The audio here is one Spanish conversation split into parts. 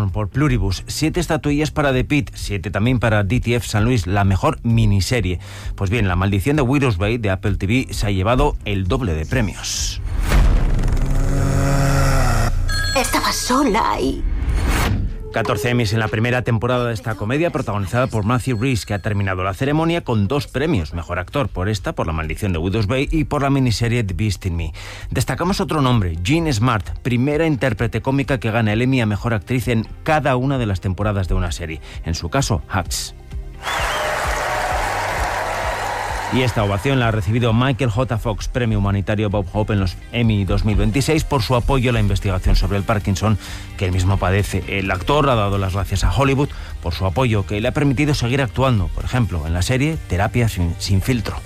Born por Pluribus, 7 estatuillas para The Pit, 7 también para DTF San Luis, la mejor miniserie. Pues bien, La maldición de Widow's Bay de Apple TV se ha llevado el doble de premios. Estaba sola y... 14 Emmys en la primera temporada de esta comedia, protagonizada por Matthew Rhys, que ha terminado la ceremonia con 2 premios. Mejor actor por La maldición de Widow's Bay, y por la miniserie The Beast in Me. Destacamos otro nombre, Jean Smart, primera intérprete cómica que gana el Emmy a Mejor Actriz en cada una de las temporadas de una serie. En su caso, Hacks. Y esta ovación la ha recibido Michael J. Fox, premio humanitario Bob Hope en los Emmy 2026, por su apoyo a la investigación sobre el Parkinson que él mismo padece. El actor ha dado las gracias a Hollywood por su apoyo, que le ha permitido seguir actuando, por ejemplo, en la serie Terapia sin filtro.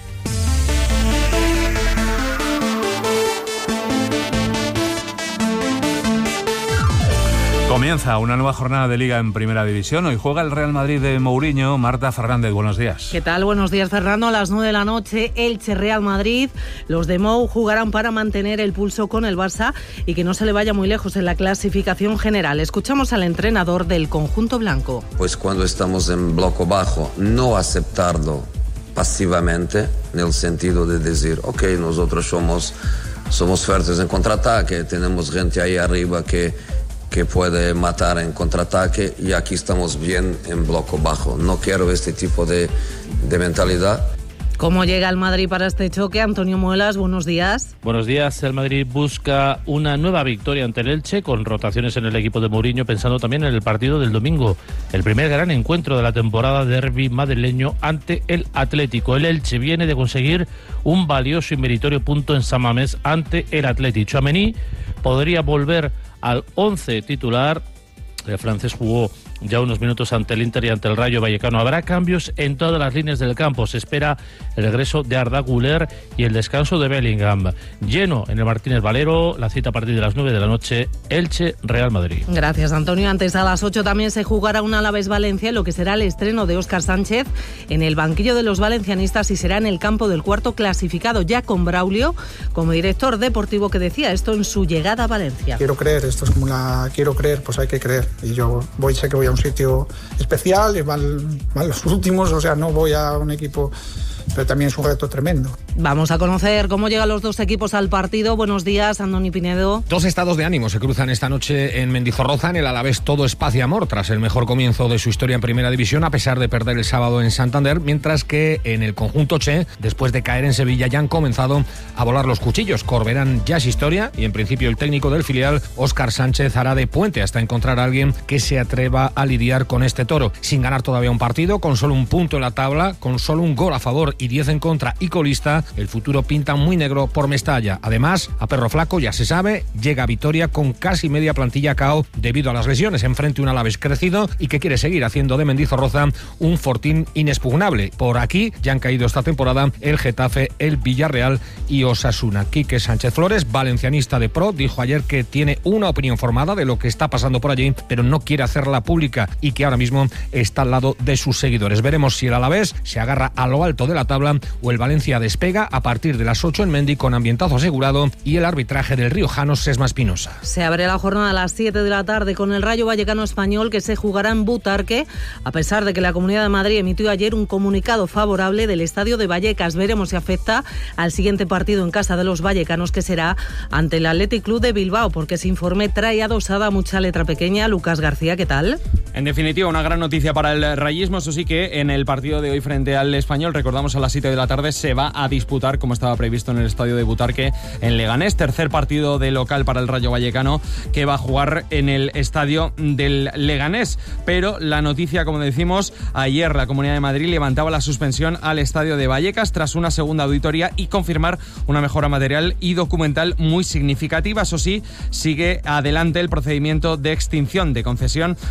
Comienza una nueva jornada de Liga en Primera División. Hoy juega el Real Madrid de Mourinho. Marta Fernández, buenos días. ¿Qué tal? Buenos días, Fernando. A las 9 de la noche, Elche-Real Madrid. Los de Mou jugarán para mantener el pulso con el Barça y que no se le vaya muy lejos en la clasificación general. Escuchamos al entrenador del conjunto blanco. Pues cuando estamos en bloque bajo, no aceptarlo pasivamente, en el sentido de decir, ok, nosotros somos fuertes en contraataque, tenemos gente ahí arriba que puede matar en contraataque, y aquí estamos bien en bloque bajo. No quiero este tipo de mentalidad. ¿Cómo llega el Madrid para este choque? Antonio Muelas, buenos días. Buenos días. El Madrid busca una nueva victoria ante el Elche, con rotaciones en el equipo de Mourinho, pensando también en el partido del domingo, el primer gran encuentro de la temporada, derbi madrileño ante el Atlético. El Elche viene de conseguir un valioso y meritorio punto en San Mamés ante el Atleti. Tchouaméni podría volver al 11 titular. El francés jugó ya unos minutos ante el Inter y ante el Rayo Vallecano. Habrá cambios en todas las líneas del campo. Se espera el regreso de Arda Güler y el descanso de Bellingham. Lleno en el Martínez Valero, la cita a partir de las 9 de la noche, Elche-Real Madrid. Gracias, Antonio. Antes, a las 8 también se jugará un Alavés-Valencia, lo que será el estreno de Óscar Sánchez en el banquillo de los valencianistas, y será en el campo del cuarto clasificado, ya con Braulio como director deportivo, que decía esto en su llegada a Valencia. Quiero creer, esto es como quiero creer, pues hay que creer. Y yo sé que voy a un sitio especial, y van los últimos, o sea, no voy a un equipo, pero también es un reto tremendo. Vamos a conocer cómo llegan los dos equipos al partido. Buenos días, Andoni Pinedo. Dos estados de ánimo se cruzan esta noche en Mendizorroza. En el Alavés todo es paz y amor tras el mejor comienzo de su historia en Primera División, a pesar de perder el sábado en Santander, mientras que en el conjunto Che, después de caer en Sevilla, ya han comenzado a volar los cuchillos. Corberán ya es historia, y en principio el técnico del filial, Óscar Sánchez, hará de puente hasta encontrar a alguien que se atreva a lidiar con este toro. Sin ganar todavía un partido, con solo un punto en la tabla, con solo un gol a favor y 10 en contra y colista, el futuro pinta muy negro por Mestalla. Además, a perro flaco, ya se sabe, llega a Vitoria con casi media plantilla cao debido a las lesiones. Enfrente un Alavés crecido y que quiere seguir haciendo de Mendizorroza un fortín inexpugnable. Por aquí ya han caído esta temporada el Getafe, el Villarreal y Osasuna. Quique Sánchez Flores, valencianista de pro, dijo ayer que tiene una opinión formada de lo que está pasando por allí, pero no quiere hacerla pública, y que ahora mismo está al lado de sus seguidores. Veremos si el Alavés se agarra a lo alto de la tabla o el Valencia despega a partir de las 8 en Mendi, con ambientazo asegurado y el arbitraje del riojano Sesma Espinosa. Se abre la jornada a las 7 de la tarde con el Rayo Vallecano Español, que se jugará en Butarque, a pesar de que la Comunidad de Madrid emitió ayer un comunicado favorable del estadio de Vallecas. Veremos si afecta al siguiente partido en casa de los vallecanos, que será ante el Athletic Club de Bilbao, porque ese informe trae adosada mucha letra pequeña. Lucas García, ¿qué tal? En definitiva, una gran noticia para el rayismo. Eso sí, que en el partido de hoy frente al Español, recordamos, a las 7 de la tarde, se va a disputar, como estaba previsto, en el estadio de Butarque, en Leganés. Tercer partido de local para el Rayo Vallecano, que va a jugar en el estadio del Leganés. Pero la noticia, como decimos, ayer la Comunidad de Madrid levantaba la suspensión al estadio de Vallecas tras una segunda auditoría y confirmar una mejora material y documental muy significativa. Eso sí, sigue adelante el procedimiento de extinción de concesión al Rayo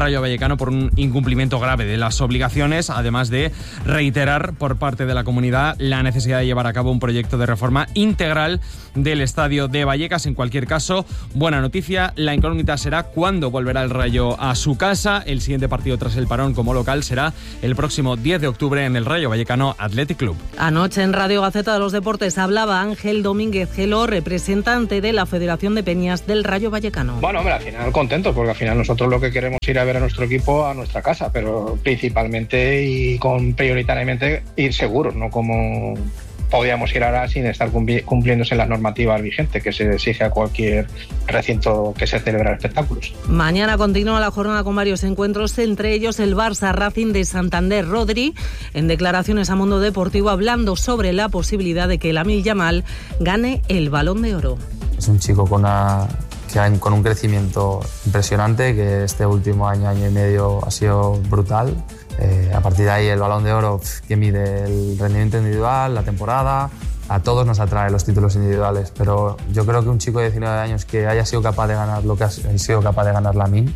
Rayo Vallecano por un incumplimiento grave de las obligaciones, además de reiterar por parte de la comunidad la necesidad de llevar a cabo un proyecto de reforma integral del estadio de Vallecas. En cualquier caso, buena noticia, la incógnita será cuándo volverá el Rayo a su casa. El siguiente partido tras el parón como local será el próximo 10 de octubre en el Rayo Vallecano Athletic Club. Anoche en Radio Gaceta de los Deportes hablaba Ángel Domínguez Gelo, representante de la Federación de Peñas del Rayo Vallecano. Bueno, hombre, al final contento, porque al final nosotros lo que queremos es ir a ver a nuestro equipo a nuestra casa, pero principalmente y prioritariamente ir seguros, no como podíamos ir ahora sin estar cumpliéndose las normativas vigentes que se exige a cualquier recinto que se celebra espectáculos. Mañana continúa la jornada con varios encuentros, entre ellos el Barça Racing de Santander. Rodri, en declaraciones a Mundo Deportivo, hablando sobre la posibilidad de que Lamine Yamal gane el Balón de Oro. Es un chico con un crecimiento impresionante, que este último año y medio ha sido brutal. A partir de ahí el Balón de Oro, que mide el rendimiento individual, la temporada. A todos nos atrae los títulos individuales, pero yo creo que un chico de 19 años que haya sido capaz de ganar lo que ha sido capaz de ganar Lamine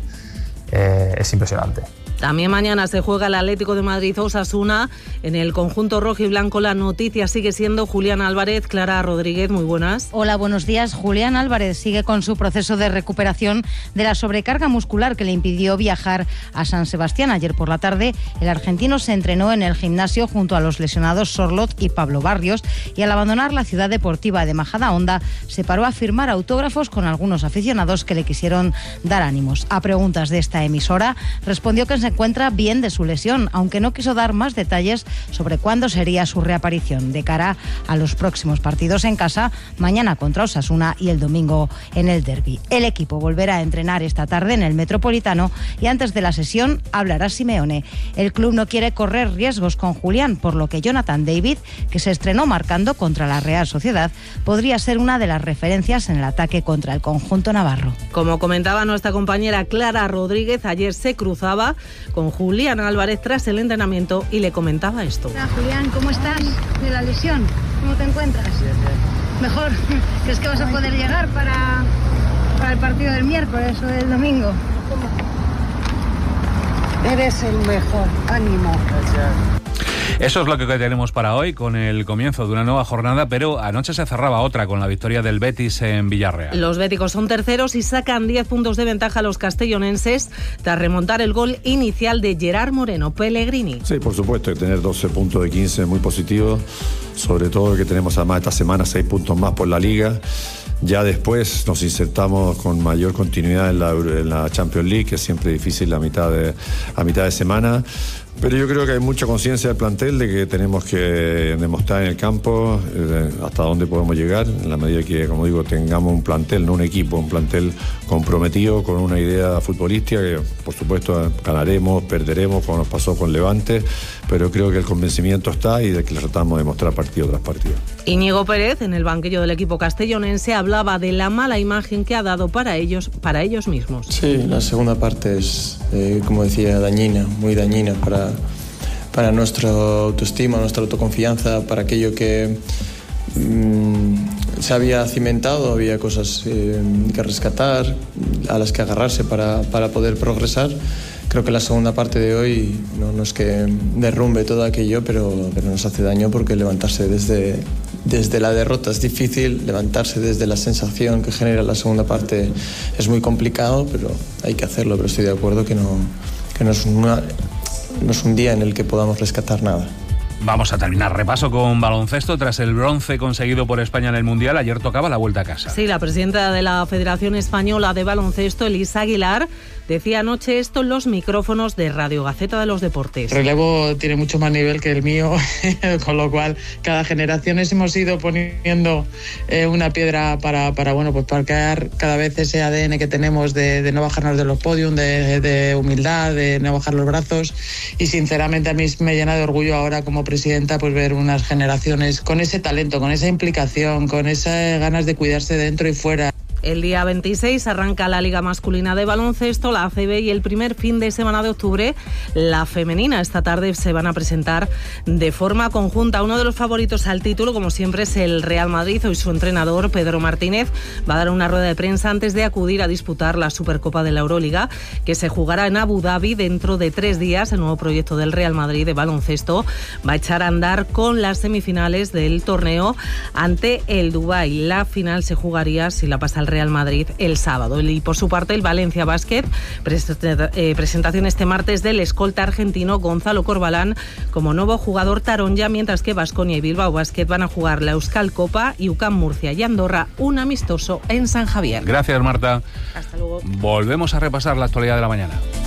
es impresionante. También mañana se juega el Atlético de Madrid-Osasuna. En el conjunto rojo y blanco la noticia sigue siendo Julián Álvarez. Clara Rodríguez, muy buenas. Hola, buenos días. Julián Álvarez sigue con su proceso de recuperación de la sobrecarga muscular que le impidió viajar a San Sebastián. Ayer por la tarde el argentino se entrenó en el gimnasio junto a los lesionados Sorloth y Pablo Barrios, y al abandonar la ciudad deportiva de Majadahonda se paró a firmar autógrafos con algunos aficionados que le quisieron dar ánimos. A preguntas de esta emisora respondió que se encuentra bien de su lesión, aunque no quiso dar más detalles sobre cuándo sería su reaparición de cara a los próximos partidos en casa, mañana contra Osasuna y el domingo en el derbi. El equipo volverá a entrenar esta tarde en el Metropolitano y antes de la sesión hablará Simeone. El club no quiere correr riesgos con Julián, por lo que Jonathan David, que se estrenó marcando contra la Real Sociedad, podría ser una de las referencias en el ataque contra el conjunto navarro. Como comentaba nuestra compañera Clara Rodríguez, ayer se cruzaba con Julián Álvarez tras el entrenamiento y le comentaba esto. Hola Julián, ¿cómo estás de la lesión? ¿Cómo te encuentras? ¿Mejor? ¿Crees que vas a poder llegar para el partido del miércoles o del domingo? Eres el mejor, ánimo. Eso es lo que tenemos para hoy, con el comienzo de una nueva jornada, pero anoche se cerraba otra con la victoria del Betis en Villarreal. Los béticos son terceros y sacan 10 puntos de ventaja a los castellonenses tras remontar el gol inicial de Gerard Moreno. Pellegrini. Sí, por supuesto, que tener 12 puntos de 15 es muy positivo, sobre todo que tenemos además esta semana 6 puntos más por la Liga. Ya después nos insertamos con mayor continuidad en la Champions League, que es siempre difícil a mitad de semana. Pero yo creo que hay mucha conciencia del plantel de que tenemos que demostrar en el campo hasta dónde podemos llegar, en la medida que, como digo, tengamos un plantel, no un equipo, un plantel comprometido con una idea futbolística que, por supuesto, ganaremos, perderemos, como nos pasó con Levante, pero creo que el convencimiento está y de que le tratamos de mostrar partido tras partido. Íñigo Pérez, en el banquillo del equipo castellonense, hablaba de la mala imagen que ha dado para ellos mismos. Sí, la segunda parte es, como decía, dañina, muy dañina para nuestra autoestima, nuestra autoconfianza, para aquello que se había cimentado. Había cosas que rescatar, a las que agarrarse para poder progresar. Creo que la segunda parte de hoy no es que derrumbe todo aquello, pero nos hace daño, porque levantarse desde la derrota es difícil, levantarse desde la sensación que genera la segunda parte es muy complicado, pero hay que hacerlo. Pero estoy de acuerdo que no es un día en el que podamos rescatar nada. Vamos a terminar repaso con baloncesto. Tras el bronce conseguido por España en el Mundial, ayer tocaba la vuelta a casa. Sí, la presidenta de la Federación Española de Baloncesto, Elisa Aguilar, decía anoche esto en los micrófonos de Radio Gaceta de los Deportes. El relevo tiene mucho más nivel que el mío, con lo cual cada generación hemos ido poniendo una piedra para crear cada vez ese ADN que tenemos de no bajarnos de los podiums, de humildad, de no bajar los brazos, y sinceramente a mí me llena de orgullo ahora como presidenta pues ver unas generaciones con ese talento, con esa implicación, con esas ganas de cuidarse dentro y fuera. El día 26 arranca la Liga Masculina de Baloncesto, la ACB, y el primer fin de semana de octubre la femenina. Esta tarde se van a presentar de forma conjunta. Uno de los favoritos al título, como siempre, es el Real Madrid. Hoy su entrenador, Pedro Martínez, va a dar una rueda de prensa antes de acudir a disputar la Supercopa de la Euroliga, que se jugará en Abu Dhabi dentro de 3 días. El nuevo proyecto del Real Madrid de baloncesto va a echar a andar con las semifinales del torneo ante el Dubái. La final se jugaría, si la pasa el Real Madrid, el sábado. Y por su parte, el Valencia Basket, presentación este martes del escolta argentino Gonzalo Corbalán como nuevo jugador taronja, mientras que Baskonia y Bilbao Basket van a jugar la Euskal Copa y UCAM Murcia y Andorra un amistoso en San Javier. Gracias, Marta. Hasta luego. Volvemos a repasar la actualidad de la mañana.